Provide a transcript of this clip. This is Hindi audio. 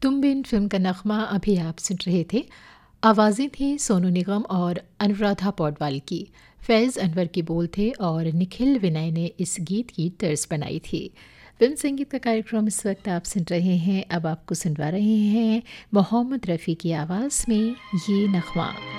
तुम बिन फिल्म का नगमा अभी आप सुन रहे थे। आवाज़ें थी सोनू निगम और अनुराधा पौडवाल की। फैज़ अनवर के बोल थे और निखिल विनय ने इस गीत की तर्ज बनाई थी। फिल्म संगीत का कार्यक्रम इस वक्त आप सुन रहे हैं। अब आपको सुनवा रहे हैं मोहम्मद रफ़ी की आवाज़ में ये नगमा।